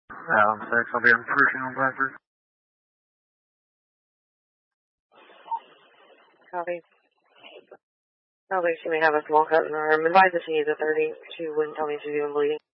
Adam 6, I'll be on cruising on Blackbird. Copy. Salvation may have a small cut in the arm. Advise if she needs a 30. She wouldn't tell me if she's even bleeding.